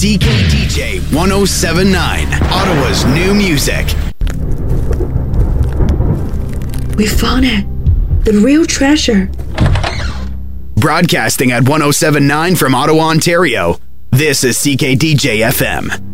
CKDJ 1079, Ottawa's new music. We found it. The real treasure. Broadcasting at 1079 from Ottawa, Ontario. This is CKDJ FM.